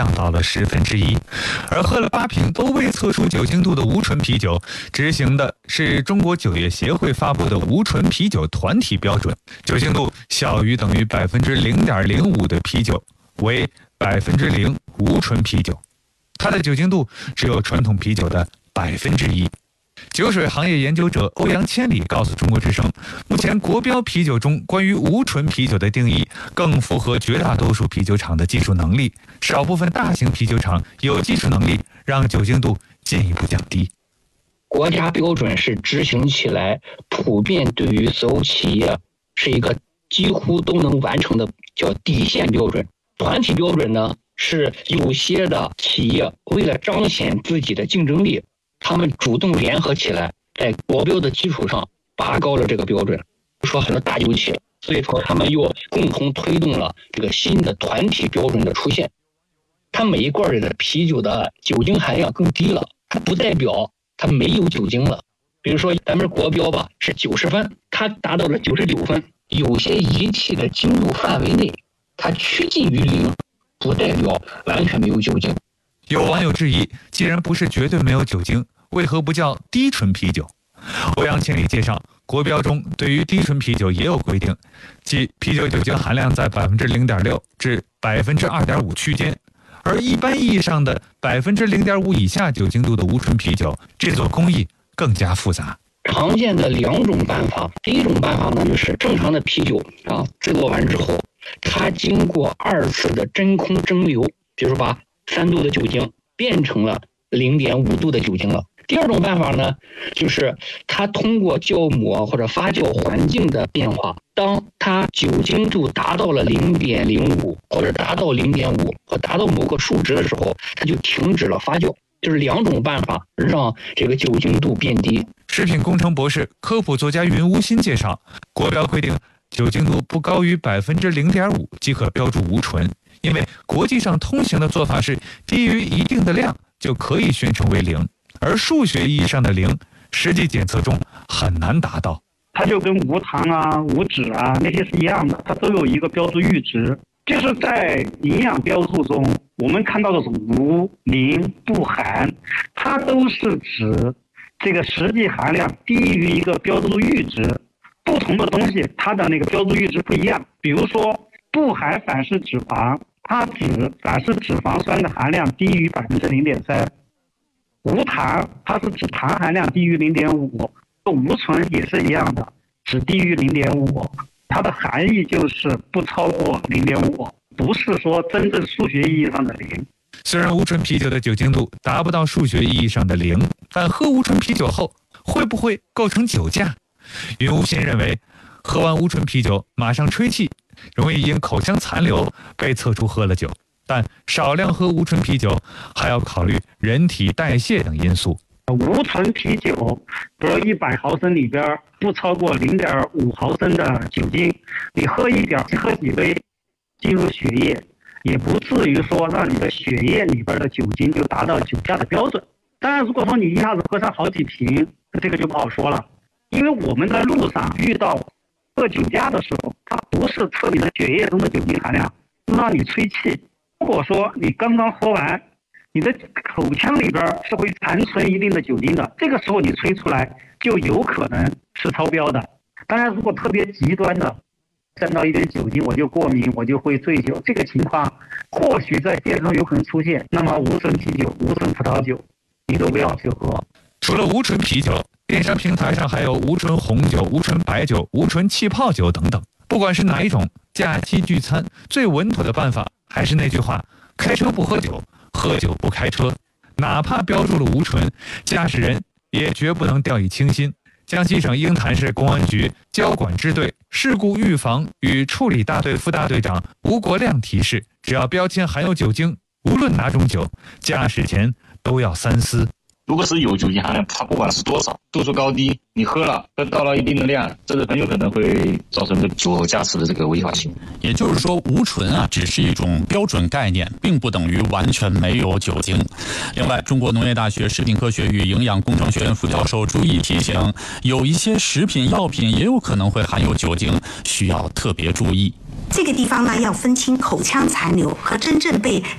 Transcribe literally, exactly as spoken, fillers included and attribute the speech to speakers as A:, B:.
A: 降到了十分之一。而喝了八瓶都未测出酒精度的无醇啤酒，执行的是中国酒业协会发布的无醇啤酒团体标准，酒精度小于等于百分之零点零五的啤酒为百分之零无醇啤酒，它的酒精度只有传统啤酒的百分之一。酒水行业研究者欧阳千里告诉中国之声，目前国标啤酒中关于无醇啤酒的定义更符合绝大多数啤酒厂的技术能力，少部分大型啤酒厂有技术能力让酒精度进一步降低。
B: 国家标准是执行起来普遍对于所有企业是一个几乎都能完成的叫底线标准。团体标准呢，是有些的企业为了彰显自己的竞争力，他们主动联合起来，在国标的基础上拔高了这个标准。说很多大酒企，所以说他们又共同推动了这个新的团体标准的出现。它每一罐里的啤酒的酒精含量更低了，它不代表它没有酒精了。比如说咱们国标吧是九十分，它达到了九十九分，有些仪器的精度范围内，它趋近于零，不代表完全没有酒精。
A: 有网友质疑，既然不是绝对没有酒精，为何不叫低醇啤酒？欧阳千里介绍，国标中对于低醇啤酒也有规定，即啤酒酒精含量在百分之零点六至百分之二点五区间，而一般意义上的百分之零点五以下酒精度的无醇啤酒，制作工艺更加复杂。
B: 常见的两种办法，第一种办法呢，就是正常的啤酒啊，制作完之后，它经过二次的真空蒸馏，比如说把三度的酒精变成了零点五度的酒精了。第二种办法呢，就是它通过酵母或者发酵环境的变化，当它酒精度达到了零点零五或者达到零点五或达到某个数值的时候，它就停止了发酵。就是两种办法让这个酒精度变低。
A: 食品工程博士、科普作家云无心介绍，国标规定酒精度不高于百分之零点五即可标注无醇，因为国际上通行的做法是低于一定的量就可以宣称为零，而数学意义上的零，实际检测中很难达到。
C: 它就跟无糖啊、无脂啊那些是一样的，它都有一个标注阈值。就是在营养标注中，我们看到的是无、零、不含，它都是指这个实际含量低于一个标注阈值。不同的东西，它的那个标注阈值不一样。比如说，不含反式脂肪，它指反式脂肪酸的含量低于百分之零点三；无糖，它是指糖含量低于零点五；无醇也是一样的，只低于零点五。它的含义就是不超过零点五，不是说真正数学意义上的零。
A: 虽然无醇啤酒的酒精度达不到数学意义上的零，但喝无醇啤酒后会不会构成酒驾？云无心认为，喝完无醇啤酒马上吹气，容易因口腔残留被测出喝了酒，但少量喝无醇啤酒还要考虑人体代谢等因素。
C: 无醇啤酒得一百毫升里边不超过零点五毫升的酒精，你喝一点喝几杯进入血液，也不至于说让你的血液里边的酒精就达到酒驾的标准。当然如果说你一下子喝上好几瓶，这个就不好说了，因为我们在路上遇到喝酒驾的时候，它不是测你的血液中的酒精含量，是让你吹气。如果说你刚刚喝完，你的口腔里边是会残存一定的酒精的，这个时候你吹出来就有可能是超标的。当然如果特别极端的沾到一点酒精我就过敏，我就会醉酒，这个情况或许在现实中有可能出现，那么无醇啤酒、无醇葡萄酒你都不要去喝。
A: 除了无醇啤酒，电商平台上还有无醇红酒、无醇白酒、无醇气泡酒等等。不管是哪一种，假期聚餐最稳妥的办法还是那句话，开车不喝酒，喝酒不开车。哪怕标注了无醇，驾驶人也绝不能掉以轻心。江西省鹰潭市公安局交管支队事故预防与处理大队副大队长吴国亮提示，只要标签含有酒精，无论哪种酒，驾驶前都要三思。
D: 如果是有酒精含量，它不管是多少，度数高低，你喝了到了一定的量，这是很有可能会造成酒后驾驶的这个危险性。
E: 也就是说，无醇啊只是一种标准概念，并不等于完全没有酒精。另外，中国农业大学食品科学与营养工程学院副教授朱毅提醒，有一些食品药品也有可能会含有酒精，需要特别注意。
F: 这个地方呢，要分清口腔残留和真正被